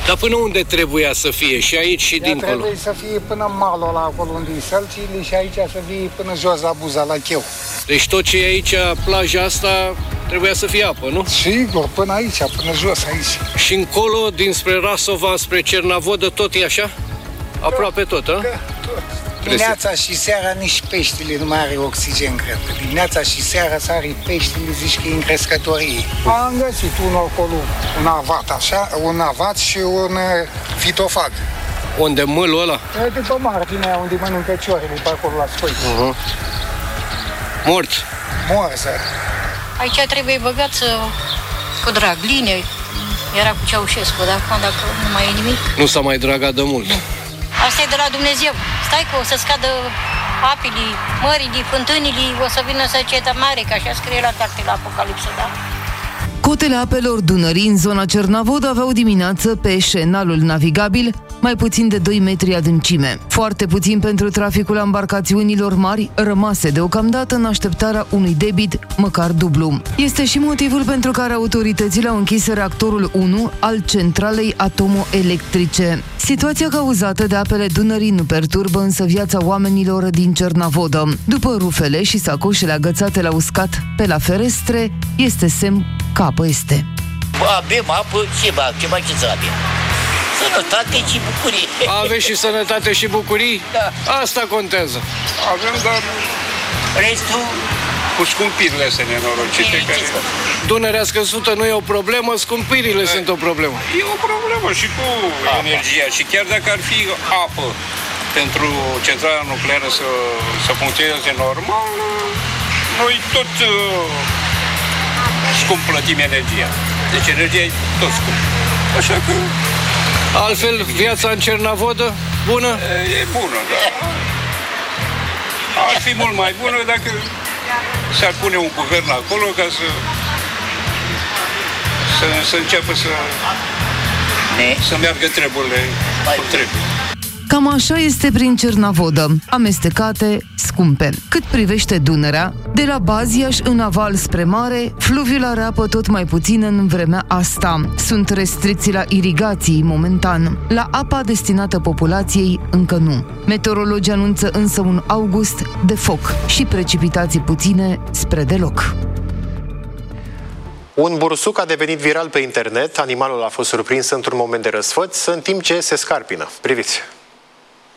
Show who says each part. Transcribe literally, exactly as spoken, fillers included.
Speaker 1: Dar până unde trebuia să fie? Și aici și
Speaker 2: Ea
Speaker 1: dincolo?
Speaker 2: trebuie să fie până în malul ăla, acolo unde e sălcile, și aici să fie până jos la Buza, la Cheu.
Speaker 1: Deci tot ce e aici, plaja asta, trebuia să fie apă, nu?
Speaker 2: Sigur, până aici, până jos, aici.
Speaker 1: Și încolo, dinspre Rasova, spre Cernavodă, tot e așa? Aproape tot, a?
Speaker 2: Dimineața și seara nici peștele nu mai are oxigen, cred. Dimineața și seara sari peștele, zici că e în crescătorie. Am găsit unul acolo, un avat, așa, un avat și un fitofag.
Speaker 1: Unde mâlul ăla?
Speaker 2: E de pe marginea unde mănâncă ciorile, pe acolo la sfânt.
Speaker 1: Uh-huh. Mort.
Speaker 2: Morză.
Speaker 3: Aici trebuie băgat să... cu Dragline, era cu Ceaușescu, dar acum dacă nu mai e nimic...
Speaker 1: Nu s-a mai dragat de mult.
Speaker 3: Asta e de la Dumnezeu. Stai că o să scadă apele, mările, fântânile, o să vină secetă mare, că așa scrie la cartele Apocalipsă, da?
Speaker 4: Cotele apelor Dunării în zona Cernavod aveau dimineață pe șenalul navigabil mai puțin de doi metri adâncime. Foarte puțin pentru traficul embarcațiunilor mari, rămase deocamdată în așteptarea unui debit măcar dublu. Este și motivul pentru care autoritățile au închis reactorul unu al centralei atomoelectrice. Situația cauzată de apele Dunării nu perturbă însă viața oamenilor din Cernavodă. După rufele și sacoșele agățate la uscat pe la ferestre, este semn că apă este.
Speaker 5: Avem apă, ce mai, ce mai ce să avem? Sănătate și bucurie.
Speaker 1: Aveți și sănătate și bucurii?
Speaker 5: Da.
Speaker 1: Asta contează.
Speaker 6: Avem, dar
Speaker 5: restul...
Speaker 6: cu scumpirile astea nenorocite care...
Speaker 1: Dunărea scăzută nu e o problemă, scumpirile da. sunt o problemă.
Speaker 6: E o problemă și cu apa. Energia. Și chiar dacă ar fi apă pentru centrala nucleară să, să funcționeze normal, noi tot uh, scump plătim energia. Deci energia e tot scump. Așa că...
Speaker 1: Altfel, viața în Cernavodă, bună?
Speaker 6: E, e bună, da. Ar fi mult mai bună dacă s-ar pune un guvern acolo ca să să, să înceapă să să meargă treburile cum trebuie.
Speaker 4: Cam așa este prin Cernavodă, amestecate, scumpe. Cât privește Dunărea, de la Baziaș în aval spre mare, fluviul are apă tot mai puțin în vremea asta. Sunt restricții la irigații momentan. La apa destinată populației încă nu. Meteorologii anunță însă un august de foc și precipitații puține spre deloc.
Speaker 7: Un bursuc a devenit viral pe internet. Animalul a fost surprins într-un moment de răsfăț, în timp ce se scarpină. Priviți!